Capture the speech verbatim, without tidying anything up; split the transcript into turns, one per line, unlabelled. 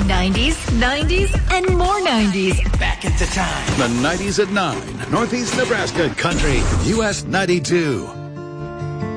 nineties, nineties, and more nineties.
Back into time.
The nineties at nine. Northeast Nebraska Country. U S ninety-two.